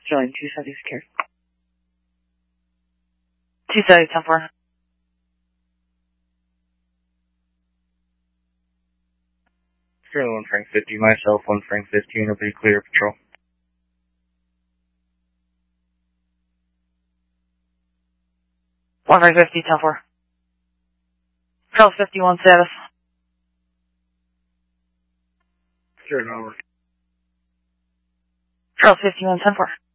Join 270 secured. 270, 10-4. Currently 1 Frank 50, myself, 1 Frank 15, will be clear patrol. 1 Frank 50, 10-4. Charles 51 status. Sure, over. Charles 51, 10-4.